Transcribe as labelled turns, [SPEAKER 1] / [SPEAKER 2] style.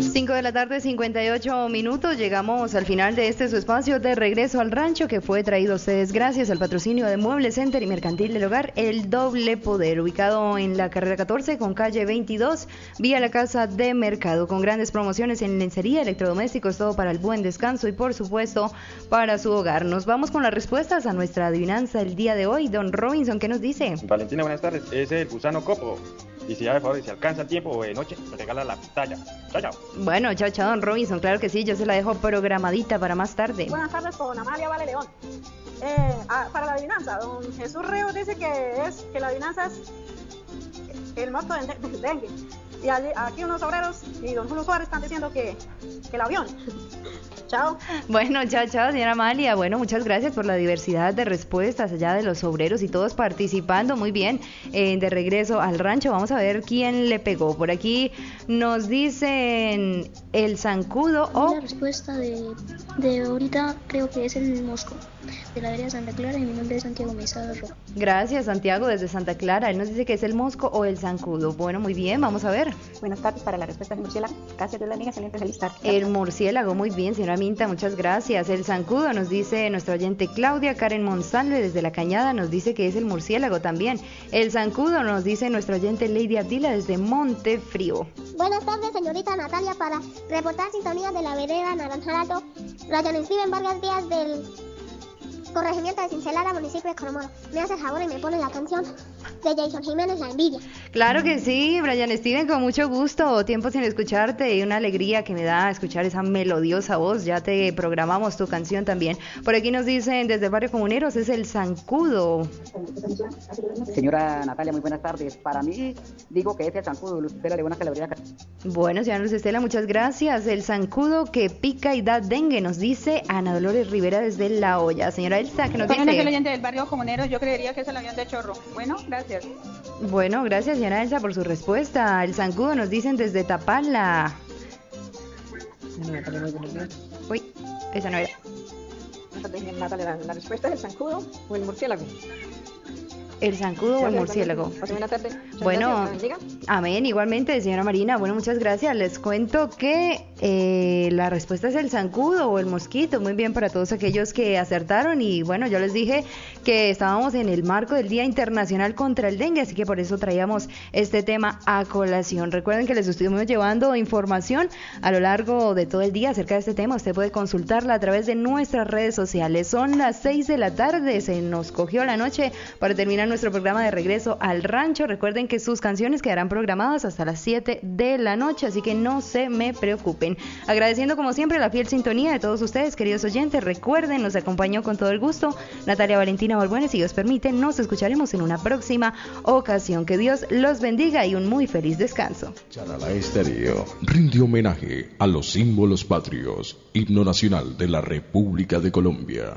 [SPEAKER 1] 5 de la tarde, 58 minutos. Llegamos al final de este su espacio de regreso al rancho, que fue traído a ustedes gracias al patrocinio de Mueble Center y Mercantil del Hogar, El Doble Poder, ubicado en la carrera 14 con calle 22, vía la Casa de Mercado, con grandes promociones en lencería, electrodomésticos, todo para el buen descanso y por supuesto para su hogar. Nos vamos con las respuestas a nuestra adivinanza el día de hoy. Don Robinson, ¿qué nos dice?
[SPEAKER 2] Valentina, buenas tardes. Es el gusano copo. Y si ya de favor, si alcanza el tiempo o de noche, me regala la pantalla. Chao, chao.
[SPEAKER 1] Bueno, chao, chao, don Robinson. Claro que sí, yo se la dejo programadita para más tarde.
[SPEAKER 3] Buenas tardes con Amalia Vale León. Para la adivinanza, don Jesús Ríos dice que la adivinanza es el muerto del dengue. Y aquí unos obreros y don Julio Suárez están diciendo que el avión. Chao.
[SPEAKER 1] Bueno, chao, chao, señora Amalia. Bueno, muchas gracias por la diversidad de respuestas allá de los obreros y todos participando muy bien. De regreso al rancho, vamos a ver quién le pegó. Por aquí nos dicen el zancudo o...
[SPEAKER 4] La respuesta de ahorita creo que es el mosco, de la vereda Santa Clara, y mi nombre es Santiago Mesa Rojo.
[SPEAKER 1] Gracias, Santiago, desde Santa Clara. Él nos dice que es el mosco o el zancudo. Bueno, muy bien, vamos a ver.
[SPEAKER 5] Buenas tardes, para la respuesta del murciélago. Gracias, Dios la bendiga, excelente, feliz tarde.
[SPEAKER 1] El murciélago, muy bien, señora Minta, muchas gracias. El zancudo nos dice nuestra oyente Claudia Karen Monsalve desde La Cañada, nos dice que es el murciélago también. El zancudo nos dice nuestra oyente Lady Abdila desde Montefrío.
[SPEAKER 6] Buenas tardes, señorita Natalia, para reportar sintonía de la vereda Naranjal, Ryan Steven Vargas Díaz del corregimiento de Cincelara, municipio de Coromoro. Me hace el favor y me pone la canción de Jason Jiménez, La Envidia.
[SPEAKER 1] Claro que sí, Brian Steven, con mucho gusto. Tiempo sin escucharte y una alegría que me da escuchar esa melodiosa voz. Ya te programamos tu canción también. Por aquí nos dicen desde el barrio Comuneros, es el zancudo.
[SPEAKER 7] Señora Natalia, muy buenas tardes. Para mí, digo que es el zancudo. Luz Estela Leona Calabria.
[SPEAKER 1] Bueno, señora Luz Estela, muchas gracias. El zancudo que pica y da dengue, nos dice Ana Dolores Rivera desde La Hoya. Señora Elsa, que nos dice...
[SPEAKER 8] Bueno, soy el oyente del barrio Comuneros, yo creería que es el avión de Chorro. Bueno, gracias.
[SPEAKER 1] Bueno, gracias, señora Elsa, por su respuesta. El zancudo nos dicen desde Tapala. Uy, esa no era.
[SPEAKER 3] Natalia, la respuesta es el zancudo o el murciélago.
[SPEAKER 1] El zancudo o el murciélago. Bueno, amén, igualmente, señora Marina. Bueno, muchas gracias. Les cuento que la respuesta es el zancudo o el mosquito. Muy bien para todos aquellos que acertaron. Y bueno, yo les dije que estábamos en el marco del Día Internacional contra el Dengue, así que por eso traíamos este tema a colación. Recuerden que les estuvimos llevando información a lo largo de todo el día acerca de este tema. Usted puede consultarla a través de nuestras redes sociales. Son las 6 de la tarde, se nos cogió la noche para terminar nuestro programa de regreso al rancho. Recuerden que sus canciones quedarán programadas hasta las 7 de la noche, así que no se me preocupen. Agradeciendo como siempre la fiel sintonía de todos ustedes, queridos oyentes. Recuerden, nos acompañó con todo el gusto Natalia Valentina Balbuena. Si Dios permite, nos escucharemos en una próxima ocasión. Que Dios los bendiga y un muy feliz descanso.
[SPEAKER 9] Charalá Estéreo rinde homenaje a los símbolos patrios, himno nacional de la República de Colombia.